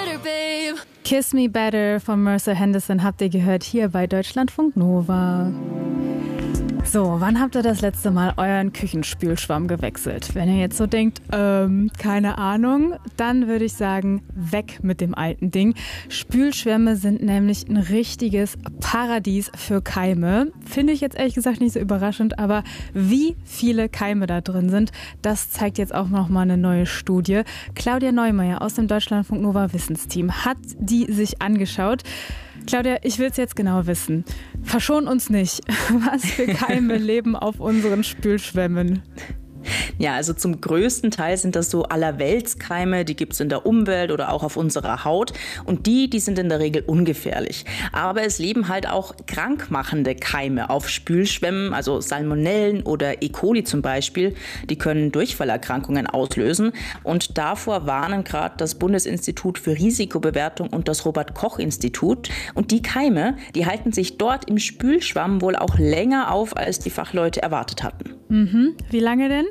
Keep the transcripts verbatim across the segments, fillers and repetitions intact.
Kiss Me Better von Mercer Henderson habt ihr gehört hier bei Deutschlandfunk Nova. So, wann habt ihr das letzte Mal euren Küchenspülschwamm gewechselt? Wenn ihr jetzt so denkt, ähm, keine Ahnung, dann würde ich sagen, weg mit dem alten Ding. Spülschwämme sind nämlich ein richtiges Paradies für Keime. Finde ich jetzt ehrlich gesagt nicht so überraschend, aber wie viele Keime da drin sind, das zeigt jetzt auch noch mal eine neue Studie. Claudia Neumeier aus dem Deutschlandfunk Nova Wissensteam hat die sich angeschaut. Claudia, ich will es jetzt genau wissen. Verschon uns nicht. Was für Keime leben auf unseren Spülschwämmen? Ja, also zum größten Teil sind das so Allerweltskeime, die gibt es in der Umwelt oder auch auf unserer Haut. Und die, die sind in der Regel ungefährlich. Aber es leben halt auch krankmachende Keime auf Spülschwämmen, also Salmonellen oder E. coli zum Beispiel. Die können Durchfallerkrankungen auslösen. Und davor warnen gerade das Bundesinstitut für Risikobewertung und das Robert-Koch-Institut. Und die Keime, die halten sich dort im Spülschwamm wohl auch länger auf, als die Fachleute erwartet hatten. Mhm. Wie lange denn?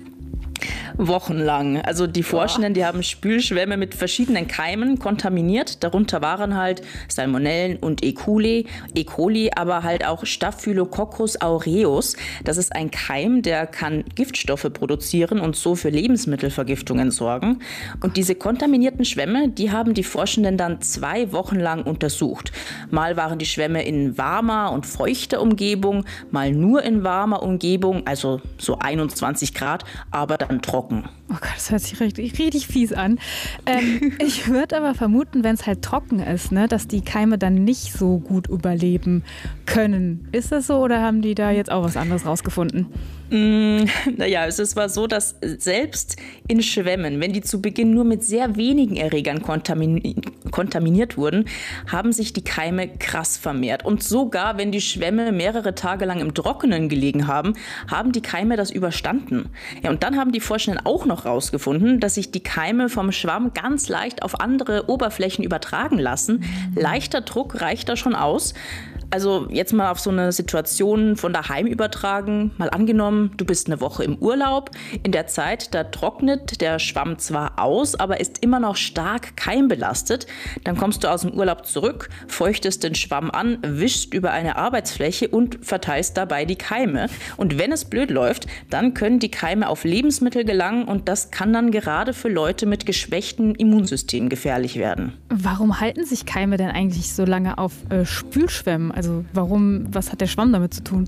Wochenlang. Also die Forschenden, die haben Spülschwämme mit verschiedenen Keimen kontaminiert. Darunter waren halt Salmonellen und E. coli, E. coli, aber halt auch Staphylococcus aureus. Das ist ein Keim, der kann Giftstoffe produzieren und so für Lebensmittelvergiftungen sorgen. Und diese kontaminierten Schwämme, die haben die Forschenden dann zwei Wochen lang untersucht. Mal waren die Schwämme in warmer und feuchter Umgebung, mal nur in warmer Umgebung, also so einundzwanzig Grad, aber dann trocken. Oh Gott, das hört sich richtig, richtig fies an. Ähm, ich würde aber vermuten, wenn es halt trocken ist, ne, dass die Keime dann nicht so gut überleben können. Ist das so oder haben die da jetzt auch was anderes rausgefunden? Mm, naja, es war so, dass selbst in Schwämmen, wenn die zu Beginn nur mit sehr wenigen Erregern kontamin- kontaminiert wurden, haben sich die Keime krass vermehrt. Und sogar wenn die Schwämme mehrere Tage lang im Trockenen gelegen haben, haben die Keime das überstanden. Ja, und dann haben die Forschenden auch noch rausgefunden, dass sich die Keime vom Schwamm ganz leicht auf andere Oberflächen übertragen lassen. Leichter Druck reicht da schon aus. Also jetzt mal auf so eine Situation von daheim übertragen. Mal angenommen, du bist eine Woche im Urlaub. In der Zeit, da trocknet der Schwamm zwar aus, aber ist immer noch stark keimbelastet. Dann kommst du aus dem Urlaub zurück, feuchtest den Schwamm an, wischst über eine Arbeitsfläche und verteilst dabei die Keime. Und wenn es blöd läuft, dann können die Keime auf Lebensmittel gelangen und das kann dann gerade für Leute mit geschwächtem Immunsystem gefährlich werden. Warum halten sich Keime denn eigentlich so lange auf äh, Spülschwämmen? Also warum, was hat der Schwamm damit zu tun?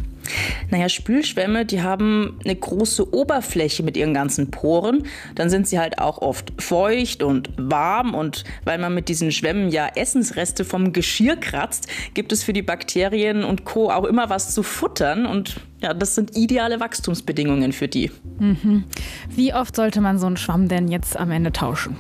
Naja, Spülschwämme, die haben eine große Oberfläche mit ihren ganzen Poren. Dann sind sie halt auch oft feucht und warm. Und weil man mit diesen Schwämmen ja Essensreste vom Geschirr kratzt, gibt es für die Bakterien und Co. auch immer was zu futtern. Und ja, das sind ideale Wachstumsbedingungen für die. Mhm. Wie oft sollte man so einen Schwamm denn jetzt am Ende tauschen?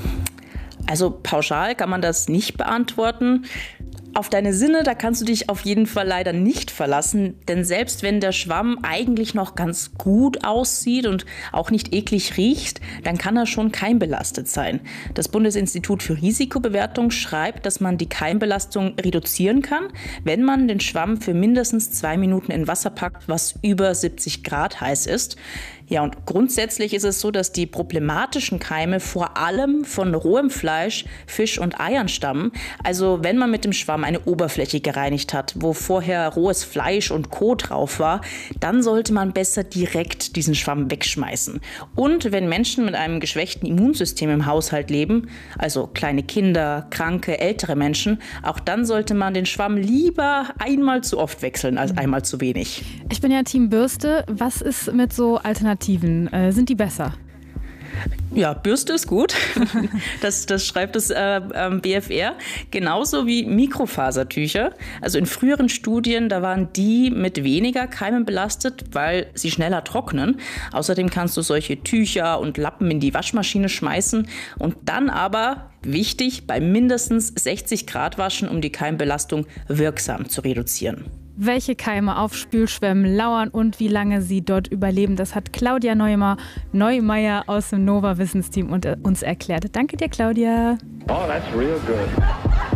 Also pauschal kann man das nicht beantworten. Auf deine Sinne, da kannst du dich auf jeden Fall leider nicht verlassen, denn selbst wenn der Schwamm eigentlich noch ganz gut aussieht und auch nicht eklig riecht, dann kann er schon keimbelastet sein. Das Bundesinstitut für Risikobewertung schreibt, dass man die Keimbelastung reduzieren kann, wenn man den Schwamm für mindestens zwei Minuten in Wasser packt, was über siebzig Grad heiß ist. Ja, und grundsätzlich ist es so, dass die problematischen Keime vor allem von rohem Fleisch, Fisch und Eiern stammen. Also wenn man mit dem Schwamm eine Oberfläche gereinigt hat, wo vorher rohes Fleisch und Co. drauf war, dann sollte man besser direkt diesen Schwamm wegschmeißen. Und wenn Menschen mit einem geschwächten Immunsystem im Haushalt leben, also kleine Kinder, kranke, ältere Menschen, auch dann sollte man den Schwamm lieber einmal zu oft wechseln als einmal zu wenig. Ich bin ja Team Bürste. Was ist mit so Alternativen? Äh, sind die besser? Ja, Bürste ist gut. Das, das schreibt das äh, B F R. Genauso wie Mikrofasertücher. Also in früheren Studien, da waren die mit weniger Keimen belastet, weil sie schneller trocknen. Außerdem kannst du solche Tücher und Lappen in die Waschmaschine schmeißen und dann aber, wichtig, bei mindestens sechzig Grad waschen, um die Keimbelastung wirksam zu reduzieren. Welche Keime auf Spülschwämmen lauern und wie lange sie dort überleben, das hat Claudia Neumeier, Neumeier aus dem Nova Wissensteam uns erklärt. Danke dir, Claudia. Oh, that's real good.